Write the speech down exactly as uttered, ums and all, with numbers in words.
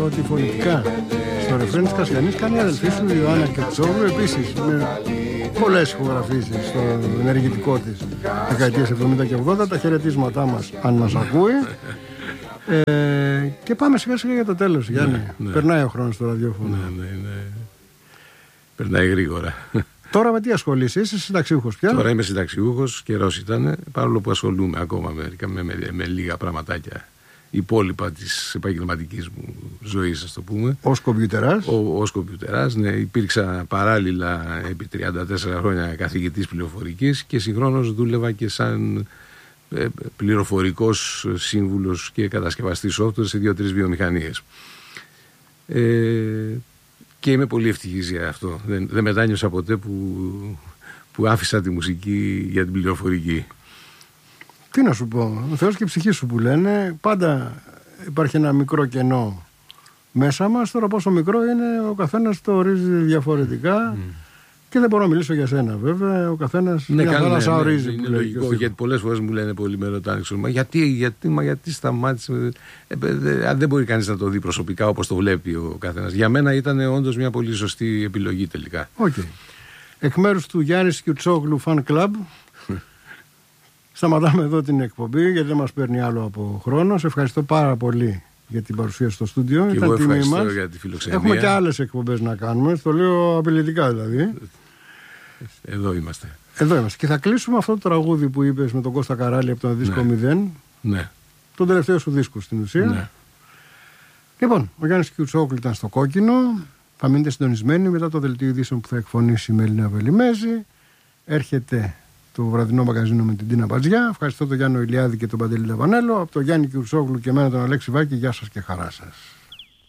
εδώ ότι φωνητικά στο ρεφρέν της Κασιανής κάνει η αδελφή του η Ιωάννα Κερτσόγλου, επίσης με πολλές ηχογραφήσεις στο ενεργητικό της δεκαετίες εβδομήντα και ογδόντα. Τα χαιρετίσματά μας αν μας ακούει. Ε, και πάμε σιγά σιγά για το τέλος, Γιάννη. Ναι, ναι. Περνάει ο χρόνος στο ραδιόφωνο. Ναι, ναι, ναι. Περνάει γρήγορα. Τώρα με τι ασχολείσαι, είσαι συνταξιούχος πια? Τώρα είμαι συνταξιούχος, καιρός ήταν, παρόλο που ασχολούμαι ακόμα με, με, με, με λίγα πραγματάκια υπόλοιπα της επαγγελματικής μου ζωής, ας το πούμε. Ως κομπιουτεράς. Ο, ως κομπιουτεράς, ναι. Υπήρξα παράλληλα επί τριάντα τέσσερα χρόνια καθηγητής πληροφορικής και συγχρόνως δούλευα και σαν ε, πληροφορικός σύμβουλος και κατασκευαστής software σε δύο-τρεις βιομηχανίες. Ε, και είμαι πολύ ευτυχής για αυτό. Δεν, δεν μετάνιωσα ποτέ που, που άφησα τη μουσική για την πληροφορική. Τι να σου πω, ο Θεός και η ψυχή σου που λένε, πάντα υπάρχει ένα μικρό κενό μέσα μας. Τώρα πόσο μικρό είναι, ο καθένας το ορίζει διαφορετικά. Mm. Και δεν μπορώ να μιλήσω για σένα βέβαια, ο καθένας ναι, μια θάλασσα ναι, ορίζει. Ναι, που είναι λέει, λογικό, γιατί πολλές φορές μου λένε, πολλοί με ρωτάνε, μα γιατί, γιατί, μα γιατί σταμάτησε. Ε, ε, δεν μπορεί κανείς να το δει προσωπικά όπως το βλέπει ο καθένας. Για μένα ήταν όντως μια πολύ σωστή επιλογή τελικά. Okay. Εκ μέρους του Γιάννη Κερτσόγλου Fan Club σταματάμε εδώ την εκπομπή, γιατί δεν μας παίρνει άλλο από χρόνο. Σε ευχαριστώ πάρα πολύ για την παρουσία στο στούντιο. Και ήταν εγώ τιμή ευχαριστώ μας. για τη φιλοξενία. Έχουμε και άλλες εκπομπές να κάνουμε. Το λέω απειλητικά δηλαδή. Εδώ είμαστε. Εδώ είμαστε. Και θα κλείσουμε αυτό το τραγούδι που είπες με τον Κώστα Καράλη από τον δίσκο ναι. μηδέν. Ναι. Τον τελευταίο σου δίσκο στην ουσία. Ναι. Λοιπόν, ο Γιάννης Κερτσόγλου ήταν στο κόκκινο. Θα μείνετε συντονισμένοι μετά το δελτίο ειδήσεων που θα εκφωνήσει η Μελίνα Βελιμέζη. Έρχεται το βραδινό μαγαζίνο με την Τίνα Μπατζιά. Ευχαριστώ τον Γιάννο Ηλιάδη και τον Παντελή Λαβανέλο. Από τον Γιάννη Κερτσόγλου και εμένα τον Αλέξη Βάκη. Γεια σας και χαρά σας.